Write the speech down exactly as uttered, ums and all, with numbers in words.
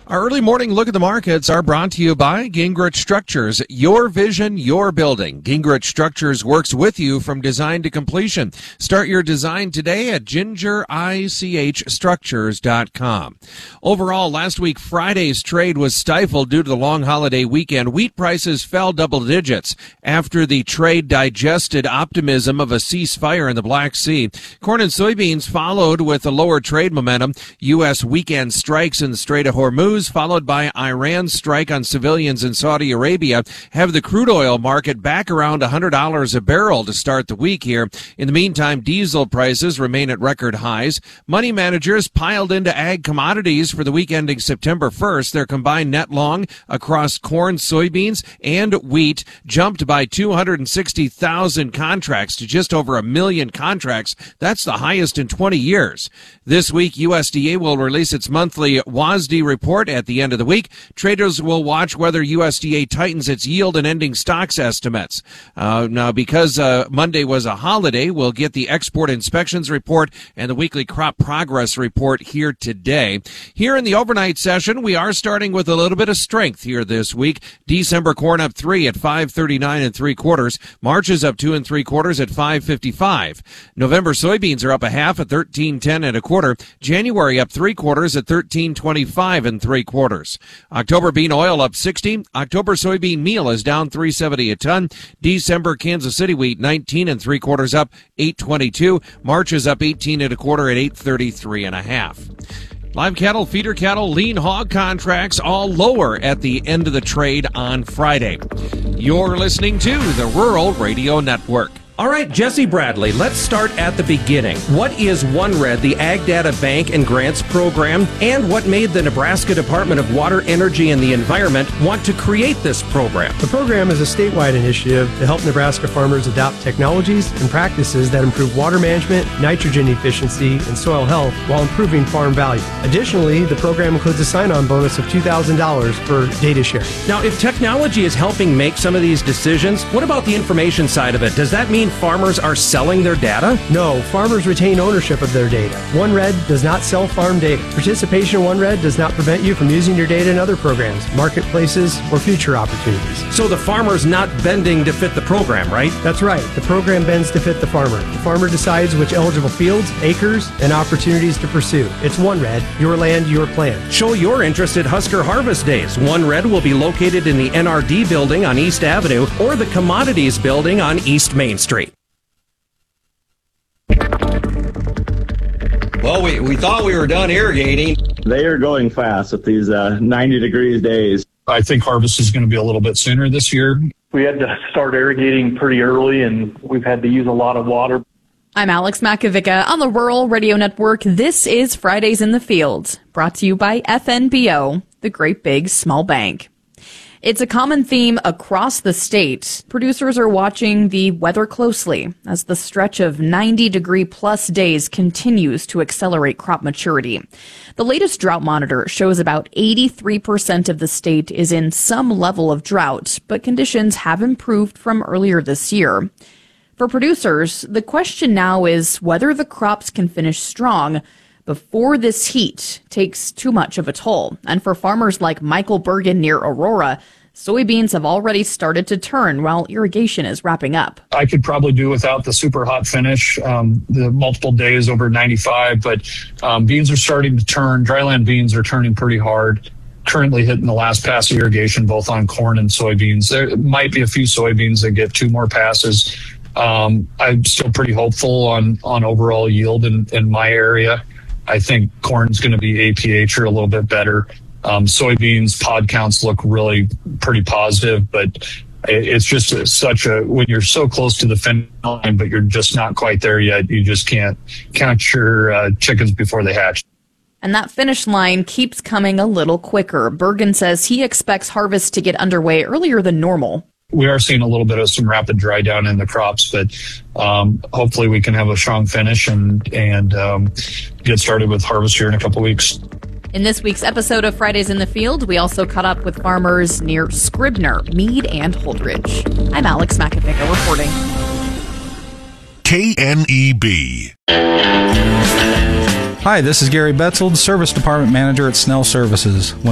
Our early morning look at the markets are brought to you by Gingrich Structures. Your vision, your building. Gingrich Structures works with you from design to completion. Start your design today at ginger ich structures dot com. Overall, last week Friday's trade was stifled due to the long holiday weekend. Wheat prices fell double digits after the trade digested optimism of a ceasefire in the Black Sea. Corn and soybeans followed with a lower trade momentum. U S weekend strikes in the Strait of Hormuz, followed by Iran's strike on civilians in Saudi Arabia, have the crude oil market back around one hundred dollars a barrel to start the week here. In the meantime, diesel prices remain at record highs. Money managers piled into ag commodities for the week ending September first. Their combined net long across corn, soybeans, and wheat jumped by two hundred sixty thousand contracts to just over a million contracts. That's the highest in twenty years. This week, U S D A will release its monthly W A S D report at the end of the week. Traders will watch whether U S D A tightens its yield and ending stocks estimates. Uh, now, because uh, Monday was a holiday, we'll get the export inspections report and the weekly crop progress report here today. Here in the overnight session, we are starting with a little bit of strength here this week. December corn up three at five thirty-nine and three quarters. March is up two and three quarters at five fifty-five. November soybeans are up a half at thirteen ten and a quarter. January up three quarters at thirteen twenty-five and three quarters. October bean oil up sixty. October soybean meal is down three seventy a ton. December Kansas City wheat nineteen and three quarters up eight twenty-two. March is up eighteen and a quarter at eight thirty-three and a half. Live cattle, feeder cattle, lean hog contracts all lower at the end of the trade on Friday. You're listening to the Rural Radio Network. All right, Jesse Bradley, let's start at the beginning. What is OneRed, the Ag Data Bank and Grants Program, and what made the Nebraska Department of Water, Energy, and the Environment want to create this program? The program is a statewide initiative to help Nebraska farmers adopt technologies and practices that improve water management, nitrogen efficiency, and soil health while improving farm value. Additionally, the program includes a sign-on bonus of two thousand dollars for data sharing. Now, if technology is helping make some of these decisions, what about the information side of it? Does that mean farmers are selling their data? No, farmers retain ownership of their data. OneRed does not sell farm data. Participation in OneRed does not prevent you from using your data in other programs, marketplaces, or future opportunities. So the farmer's not bending to fit the program, right? That's right. The program bends to fit the farmer. The farmer decides which eligible fields, acres, and opportunities to pursue. It's OneRed, your land, your plan. Show your interest at Husker Harvest Days. OneRed will be located in the N R D building on East Avenue or the Commodities building on East Main Street. Well, we, we thought we were done irrigating. They are going fast with these uh, ninety degrees days. I think harvest is going to be a little bit sooner this year. We had to start irrigating pretty early, and we've had to use a lot of water. I'm Alex Makovica on the Rural Radio Network. This is Fridays in the Field, brought to you by F N B O, the Great Big Small Bank. It's a common theme across the state. Producers are watching the weather closely as the stretch of ninety degree plus days continues to accelerate crop maturity. The latest drought monitor shows about eighty-three percent of the state is in some level of drought, but conditions have improved from earlier this year. For producers, the question now is whether the crops can finish strong before this heat takes too much of a toll. And for farmers like Michael Bergen near Aurora, soybeans have already started to turn while irrigation is wrapping up. I could probably do without the super hot finish, um, the multiple days over ninety-five, but um, beans are starting to turn. Dryland beans are turning pretty hard. Currently hitting the last pass of irrigation, both on corn and soybeans. There might be a few soybeans that get two more passes. Um, I'm still pretty hopeful on, on overall yield in, in my area. I think corn's going to be A P H or a little bit better. Um, soybeans pod counts look really pretty positive, but it's just a, such a, when you're so close to the finish line, but you're just not quite there yet, you just can't count your uh, chickens before they hatch. And that finish line keeps coming a little quicker. Bergen says he expects harvest to get underway earlier than normal. We are seeing a little bit of some rapid dry down in the crops, but um, hopefully we can have a strong finish and, and um, get started with harvest here in a couple weeks. In this week's episode of Fridays in the Field, we also caught up with farmers near Scribner, Meade, and Holdridge. I'm Alex Makovica reporting. K N E B. Hi, this is Gary Betzold, Service Department Manager at Snell Services.